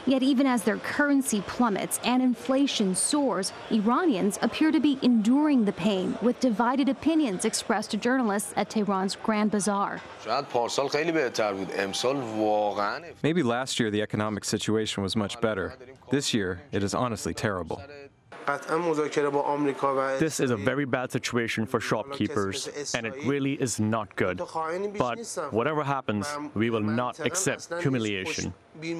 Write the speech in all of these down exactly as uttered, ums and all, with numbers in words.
Yet even as their currency plummets and inflation soars, Iranians appear to be enduring the pain, with divided opinions expressed to journalists at Tehran's Grand Bazaar. Maybe last year the economic situation was much better. This year, it is honestly terrible. This is a very bad situation for shopkeepers, and it really is not good. But whatever happens, we will not accept humiliation.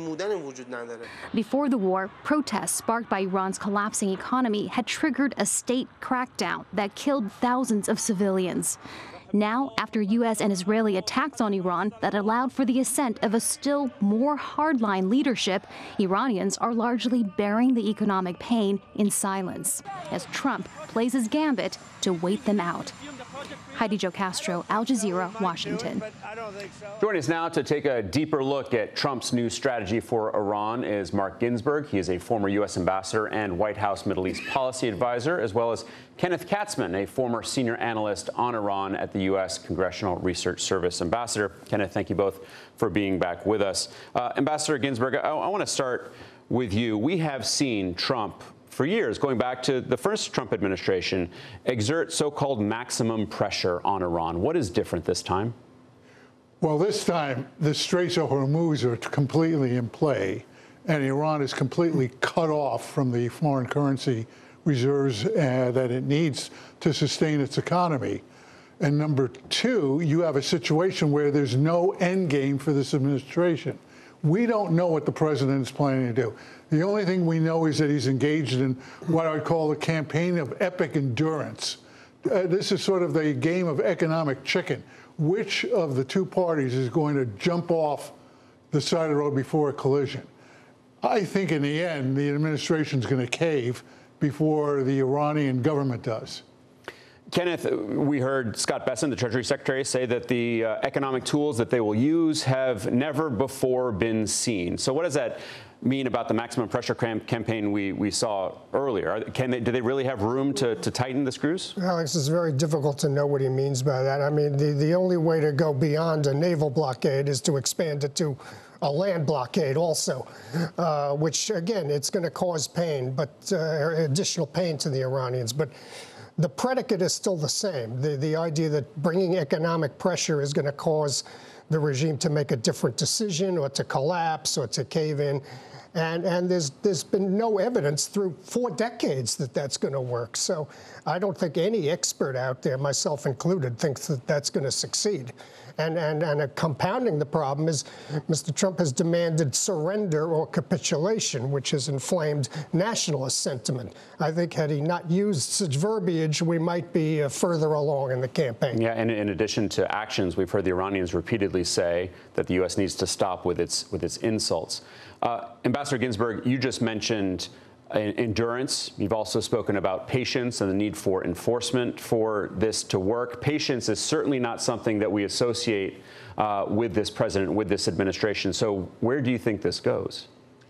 Before the war, protests sparked by Iran's collapsing economy had triggered a state crackdown that killed thousands of civilians. Now, after U S and Israeli attacks on Iran that allowed for the ascent of a still more hardline leadership, Iranians are largely bearing the economic pain in silence as Trump plays his gambit to wait them out. Heidi Jo Castro, Al Jazeera, Washington. Joining us now to take a deeper look at Trump's new strategy for Iran is Mark Ginsburg. He is a former U S ambassador and White House Middle East policy advisor, as well as Kenneth Katzman, a former senior analyst on Iran at the U S Congressional Research Service. Ambassador, Kenneth, thank you both for being back with us. Uh, Ambassador Ginsburg, I, I want to start with you. We have seen Trump for years, going back to the first Trump administration, exert so-called maximum pressure on Iran. What is different this time? Well, this time, the Straits of Hormuz are completely in play, and Iran is completely cut off from the foreign currency reserves uh, that it needs to sustain its economy. And number two, you have a situation where there's no end game for this administration. We don't know what the president is planning to do. The only thing we know is that he's engaged in what I would call a campaign of epic endurance. Uh, this is sort of the game of economic chicken. Which of the two parties is going to jump off the side of the road before a collision? I think in the end, the administration is going to cave before the Iranian government does. Kenneth, we heard Scott Bessent, the Treasury Secretary, say that the uh, economic tools that they will use have never before been seen. So what does that mean about the maximum pressure campaign we, we saw earlier? Can they, do they really have room to, to tighten the screws? Alex, it's very difficult to know what he means by that. I mean, the, the only way to go beyond a naval blockade is to expand it to a land blockade also, uh, which, again, it's going to cause pain, but uh, additional pain to the Iranians. But the predicate is still the same. The, the idea that bringing economic pressure is going to cause the regime to make a different decision or to collapse or to cave in. And, and there's, there's been no evidence through four decades that that's going to work. So I don't think any expert out there, myself included, thinks that that's going to succeed. And, and, and compounding the problem is Mister Trump has demanded surrender or capitulation, which has inflamed nationalist sentiment. I think had he not used such verbiage, we might be uh, further along in the campaign. Yeah, and in addition to actions, we've heard the Iranians repeatedly say that the U S needs to stop with its, with its insults. Uh, Ambassador Ginsburg, you just mentioned endurance. You've also spoken about patience and the need for enforcement for this to work. Patience is certainly not something that we associate uh, with this president, with this administration. So where do you think this goes?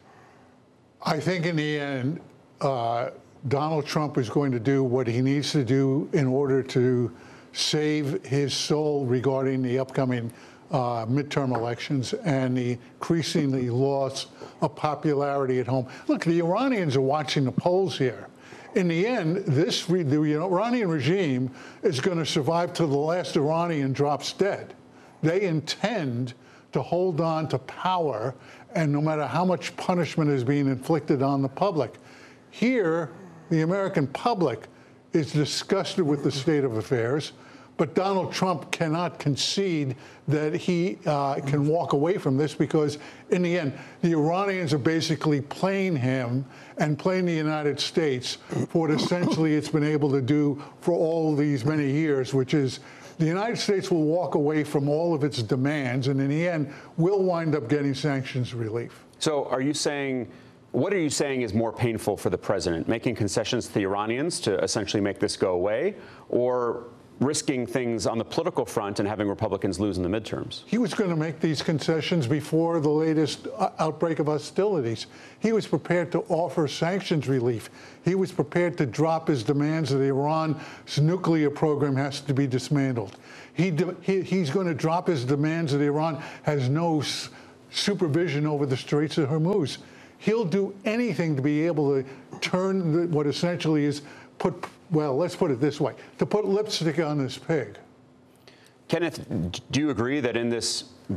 I think in the end, uh, Donald Trump is going to do what he needs to do in order to save his soul regarding the upcoming Uh, midterm elections and the increasingly loss of popularity at home. Look, the Iranians are watching the polls here. In the end, this re the Iranian regime is going to survive till the last Iranian drops dead. They intend to hold on to power, and no matter how much punishment is being inflicted on the public. Here, the American public is disgusted with the state of affairs. But Donald Trump cannot concede that he uh, can walk away from this because, in the end, the Iranians are basically playing him and playing the United States for what essentially it's been able to do for all these many years, which is the United States will walk away from all of its demands, and in the end, we'll wind up getting sanctions relief. So are you saying, what are you saying is more painful for the president, making concessions to the Iranians to essentially make this go away, or risking things on the political front and having Republicans lose in the midterms? He was going to make these concessions before the latest outbreak of hostilities. He was prepared to offer sanctions relief. He was prepared to drop his demands that Iran's nuclear program has to be dismantled. He, he, he's going to drop his demands that Iran has no supervision over the Straits of Hormuz. He'll do anything to be able to turn the, what essentially is put, well, let's put it this way, to put lipstick on this pig. Kenneth, do you agree that in this